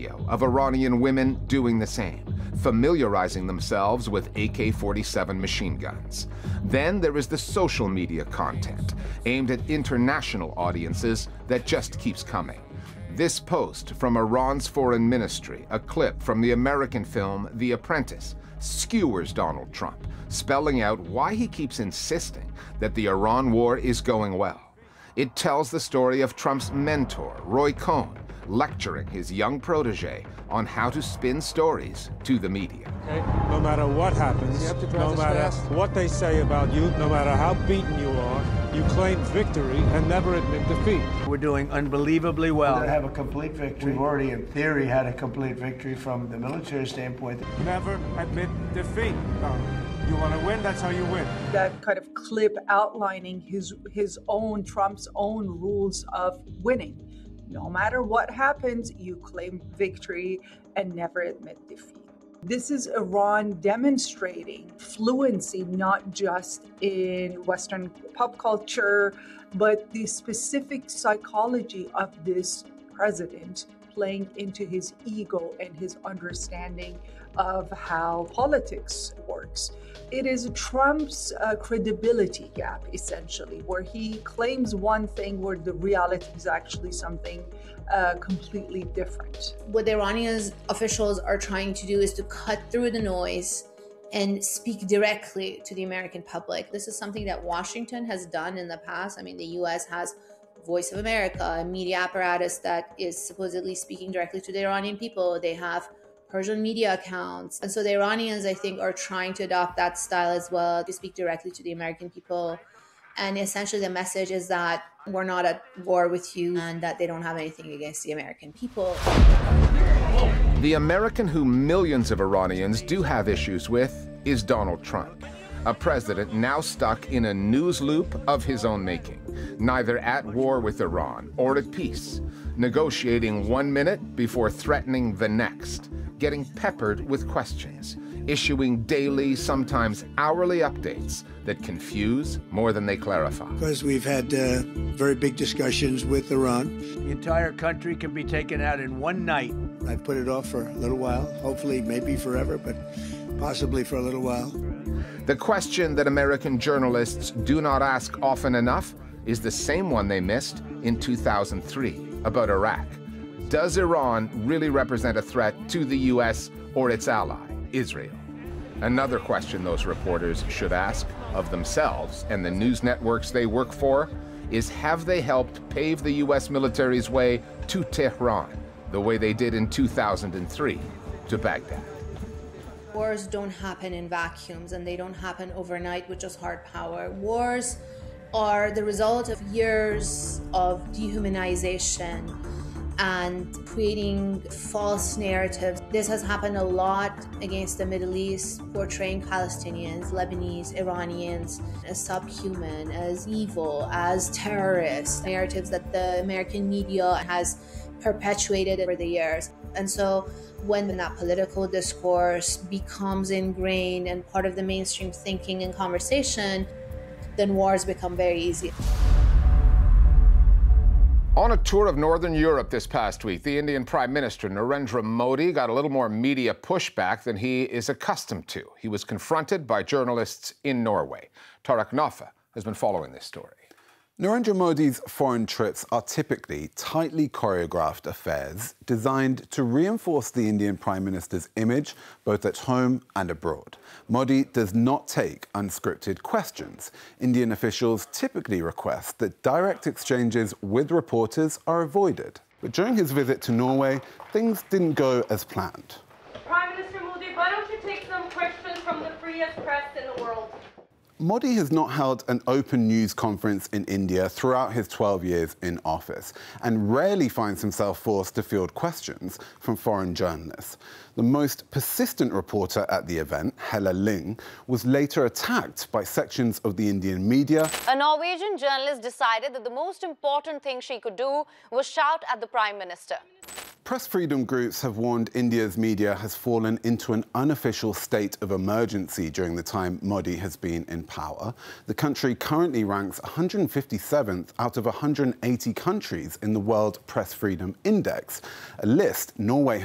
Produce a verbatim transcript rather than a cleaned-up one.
video of Iranian women doing the same, familiarizing themselves with A K forty-seven machine guns. Then there is the social media content, aimed at international audiences, that just keeps coming. This post from Iran's foreign ministry, a clip from the American film The Apprentice, skewers Donald Trump, spelling out why he keeps insisting that the Iran war is going well. It tells the story of Trump's mentor, Roy Cohn, lecturing his young protege on how to spin stories to the media. Okay. No matter what happens, no matter fast. what they say about you, no matter how beaten you are, you claim victory and never admit defeat. We're doing unbelievably well. We're going to have a complete victory. We've already, in theory, had a complete victory from the military standpoint. Never admit defeat, Donald. You want to win, that's how you win. That kind of clip outlining his, his own, Trump's own rules of winning. No matter what happens, you claim victory and never admit defeat. This is Iran demonstrating fluency, not just in Western pop culture, but the specific psychology of this president playing into his ego and his understanding of how politics works. It is Trump's uh, credibility gap, essentially, where he claims one thing where the reality is actually something uh, completely different. What the Iranian officials are trying to do is to cut through the noise and speak directly to the American public. This is something that Washington has done in the past. I mean, the U S has Voice of America, a media apparatus that is supposedly speaking directly to the Iranian people. They have Persian media accounts. And so the Iranians, I think, are trying to adopt that style as well, to speak directly to the American people. And essentially the message is that we're not at war with you and that they don't have anything against the American people. The American who millions of Iranians do have issues with is Donald Trump, a president now stuck in a news loop of his own making, neither at war with Iran or at peace, negotiating one minute before threatening the next, getting peppered with questions, issuing daily, sometimes hourly updates that confuse more than they clarify. Because we've had uh, very big discussions with Iran. The entire country can be taken out in one night. I've put it off for a little while, hopefully maybe forever, but possibly for a little while. The question that American journalists do not ask often enough is the same one they missed in two thousand three about Iraq. Does Iran really represent a threat to the U S or its ally, Israel? Another question those reporters should ask of themselves and the news networks they work for is, have they helped pave the U S military's way to Tehran the way they did in two thousand three to Baghdad? Wars don't happen in vacuums, and they don't happen overnight with just hard power. Wars are the result of years of dehumanization and creating false narratives. This has happened a lot against the Middle East, portraying Palestinians, Lebanese, Iranians as subhuman, as evil, as terrorists, narratives that the American media has perpetuated over the years. And so when that political discourse becomes ingrained and part of the mainstream thinking and conversation, then wars become very easy. On a tour of Northern Europe this past week, the Indian Prime Minister Narendra Modi got a little more media pushback than he is accustomed to. He was confronted by journalists in Norway. Tarek Nafa has been following this story. Narendra Modi's foreign trips are typically tightly choreographed affairs designed to reinforce the Indian Prime Minister's image both at home and abroad. Modi does not take unscripted questions. Indian officials typically request that direct exchanges with reporters are avoided. But during his visit to Norway, things didn't go as planned. Prime Minister Modi, why don't you take some questions from the freest press in the world? Modi has not held an open news conference in India throughout his twelve years in office and rarely finds himself forced to field questions from foreign journalists. The most persistent reporter at the event, Hella Ling, was later attacked by sections of the Indian media. A Norwegian journalist decided that the most important thing she could do was shout at the Prime Minister. Press freedom groups have warned India's media has fallen into an unofficial state of emergency during the time Modi has been in power. The country currently ranks one hundred fifty-seventh out of one hundred eighty countries in the World Press Freedom Index, a list Norway